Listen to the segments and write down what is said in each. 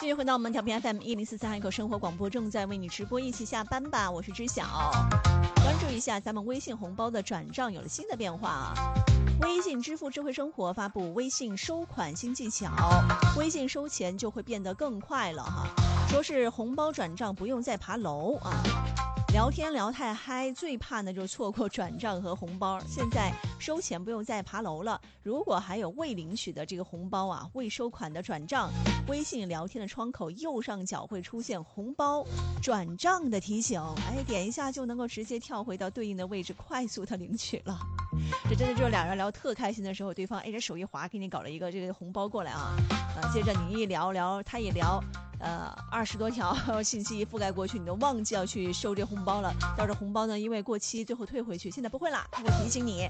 续回到我们调频 FM1043海口生活广播，正在为你直播，一起下班吧，我是知晓。关注一下咱们微信红包的转账有了新的变化啊！微信支付智慧生活发布微信收款新技巧，微信收钱就会变得更快了哈。说是红包转账不用再爬楼啊。聊天聊太嗨，最怕呢就是错过转账和红包。现在收钱不用再爬楼了，如果还有未领取的这个红包啊，未收款的转账，微信聊天的窗口右上角会出现红包转账的提醒，点一下就能够直接跳回到对应的位置，快速的领取了。这真的就是俩人聊特开心的时候，对方这手一滑给你搞了一个这个红包过来啊，接着你一聊他一聊，20多条信息覆盖过去，你都忘记要去收这红包了。到时候红包呢，因为过期最后退回去，现在不会啦，他会提醒你。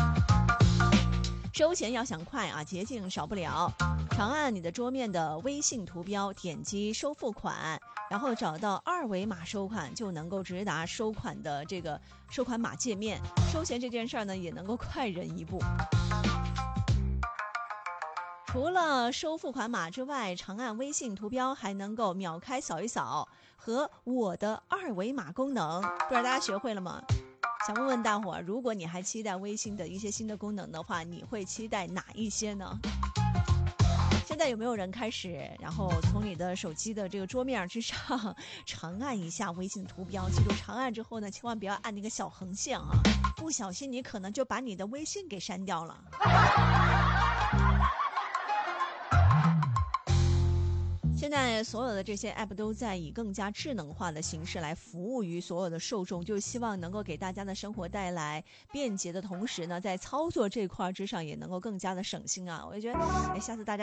收钱要想快啊，捷径少不了。长按你的桌面的微信图标，点击收付款，然后找到二维码收款，就能够直达收款的这个收款码界面。收钱这件事儿呢，也能够快人一步。除了收付款码之外，长按微信图标还能够秒开扫一扫和我的二维码功能，不知道大家学会了吗？想问问大伙，如果你还期待微信的一些新的功能的话，你会期待哪一些呢？现在有没有人开始然后从你的手机的这个桌面之上长按一下微信图标，记住长按之后呢，千万不要按那个小横线啊，不小心你可能就把你的微信给删掉了。现在所有的这些 app 都在以更加智能化的形式来服务于所有的受众，就希望能够给大家的生活带来便捷的同时呢，在操作这块之上也能够更加的省心啊。我就觉得下次大家